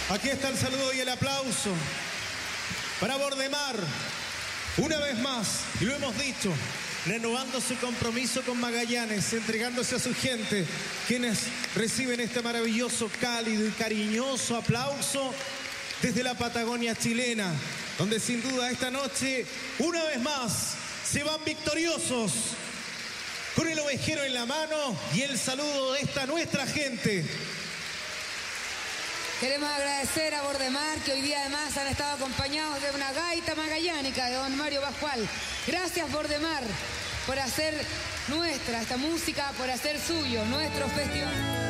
Aquí está el saludo y el aplauso para Bordemar, una vez más, y lo hemos dicho, renovando su compromiso con Magallanes, entregándose a su gente, quienes reciben este maravilloso, cálido y cariñoso aplauso desde la Patagonia chilena, donde sin duda esta noche, una vez más, se van victoriosos, con el ovejero en la mano y el saludo de esta nuestra gente. Queremos agradecer a Bordemar, que hoy día además han estado acompañados de una gaita magallánica de don Mario Pascual. Gracias, Bordemar, por hacer nuestra esta música, por hacer suyo nuestro festival.